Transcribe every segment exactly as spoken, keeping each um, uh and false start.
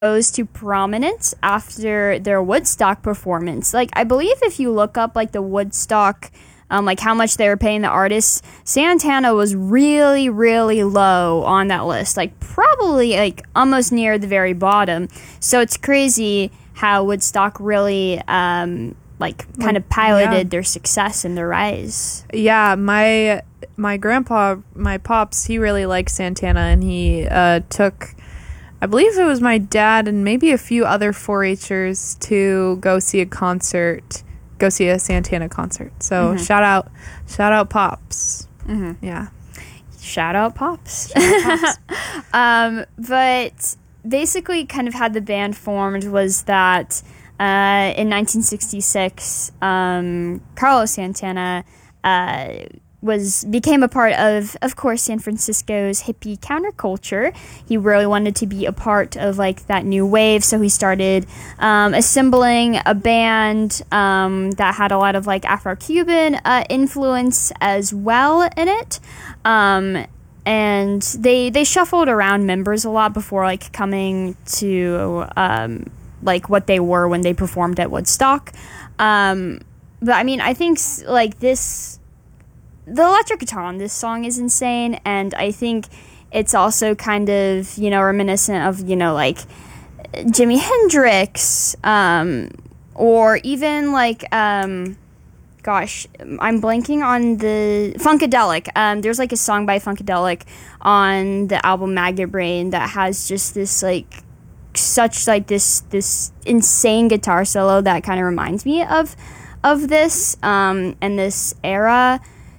rose to prominence after their Woodstock performance. Like, I believe if you look up, like, the Woodstock, um, like, how much they were paying the artists, Santana was really, really low on that list. Like, probably, like, almost near the very bottom. So it's crazy how Woodstock really, um, like, kind of piloted yeah. their success and their rise. Yeah, my my grandpa, my pops, he really liked Santana, and he uh, took... I believe it was my dad and maybe a few other four H'ers to go see a concert, go see a Santana concert. So mm-hmm. shout out, shout out Pops. Mm-hmm. Yeah. Shout out Pops. Shout out Pops. um, but basically kind of how the band formed was that uh, in nineteen sixty-six, um, Carlos Santana uh, was became a part of, of course, San Francisco's hippie counterculture. He really wanted to be a part of, like, that new wave, so he started um, assembling a band um, that had a lot of, like, Afro-Cuban uh, influence as well in it. Um, and they they shuffled around members a lot before, like, coming to, um, like, what they were when they performed at Woodstock. Um, but, I mean, I think, like, this... The electric guitar on this song is insane, and I think it's also kind of, you know, reminiscent of, you know, like, Jimi Hendrix, um, or even, like, um, gosh, I'm blanking on the... Funkadelic. Um, there's, like, a song by Funkadelic on the album Maggot Brain that has just this, like, such, like, this, this insane guitar solo that kind of reminds me of, of this, um, and this era.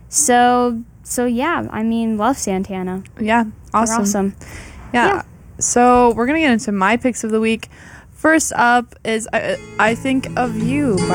So, so yeah, I mean, love Santana. Yeah, awesome. They're awesome. Yeah. yeah. So we're going to get into my picks of the week. First up is I, I Think of You by